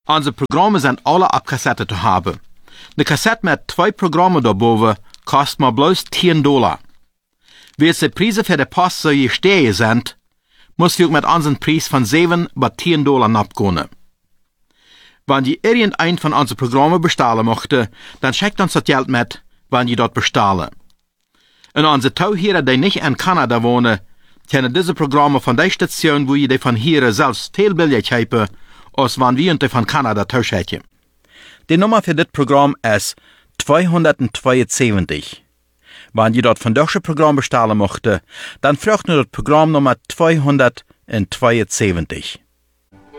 Unsere Programme sind alle ab Kassette zu haben. Eine Kassette mit 2 Programmen daarboven kostet maar bloß $10. Wie die Preise für die Post so gestiegen sind, muss wir mit unseren Preis von $7 bis $10 abgehen. Wenn ihr irgendein von unseren Programmen bestellen möchte, dann schickt uns das Geld mit, wenn ihr dort bestellen. Und unsere Tauhierer, die nicht in Kanada wohnen, können diese Programme von der Station, wo ihr die von hier selbst viel billiger kaufen, als wenn wir die von Kanada tauschen. Die Nummer für das Programm ist 272. Wenn ihr dort von deutschen Programm bestellen möchte, dann fragt nur das Programm Nummer 272.